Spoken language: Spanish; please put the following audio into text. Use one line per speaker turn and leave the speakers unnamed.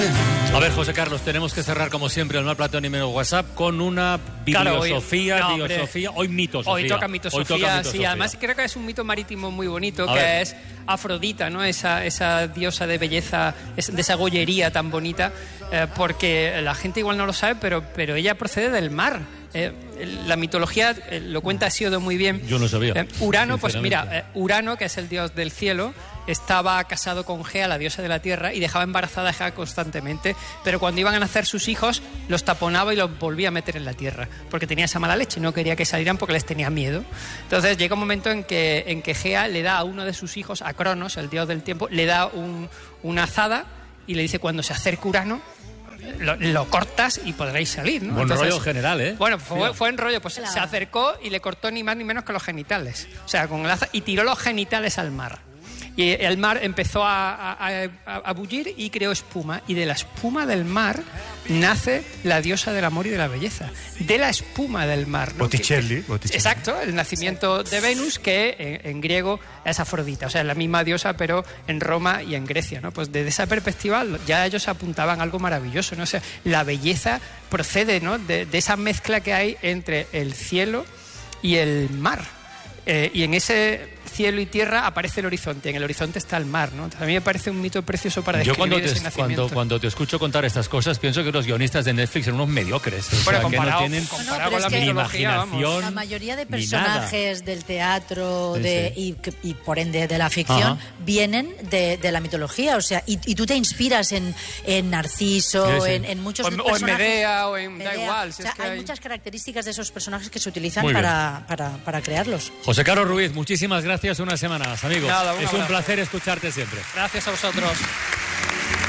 A ver, José Carlos, tenemos que cerrar como siempre el Mal Platón y menos WhatsApp con una bibliosofía, hoy mitosofía.
Hoy toca mitosofía, sí. Además creo que es un mito marítimo muy bonito, que es Afrodita, ¿no? Esa diosa de belleza, de esa gollería tan bonita, porque la gente igual no lo sabe, pero ella procede del mar. La mitología lo cuenta Hesíodo muy bien.
Yo no sabía.
Urano, pues mira, Urano, que es el dios del cielo, estaba casado con Gea, la diosa de la tierra, y dejaba embarazada a Gea constantemente, pero cuando iban a nacer sus hijos los taponaba y los volvía a meter en la tierra, porque tenía esa mala leche, no quería que salieran porque les tenía miedo. Entonces llega un momento en que Gea le da a uno de sus hijos, a Cronos, el dios del tiempo, le da una azada y le dice: cuando se acerque Urano, lo cortas y podréis salir, ¿no?
Buen rollo general, ¿eh?
Bueno, fue en rollo, pues claro. Se acercó y le cortó ni más ni menos que los genitales. O sea, con el aza, y tiró los genitales al mar. Y el mar empezó a bullir y creó espuma. Y de la espuma del mar nace la diosa del amor y de la belleza. De la espuma del mar, ¿no?
Botticelli.
Exacto, el nacimiento de Venus, que en griego es Afrodita. O sea, es la misma diosa, pero en Roma y en Grecia, ¿no? Pues desde esa perspectiva ya ellos apuntaban algo maravilloso, ¿no? O sea, la belleza procede, ¿no? de esa mezcla que hay entre el cielo y el mar. Y en ese cielo y tierra aparece el horizonte, en el horizonte está el mar, ¿no? Entonces, a mí me parece un mito precioso para describir ese nacimiento.
Cuando te escucho contar estas cosas, pienso que los guionistas de Netflix son unos mediocres.
Bueno,
que no tienen
comparado con la mitología,
imaginación.
La mayoría de personajes del teatro y por ende de la ficción vienen de la mitología, o sea, y tú te inspiras en Narciso, en muchos personajes.
O en Medea, o en... Da igual.
O sea, hay muchas características de esos personajes que se utilizan para crearlos.
José Carlos Ruiz, muchísimas gracias una semana más, amigo.
Nada,
es un placer escucharte siempre.
Gracias a vosotros.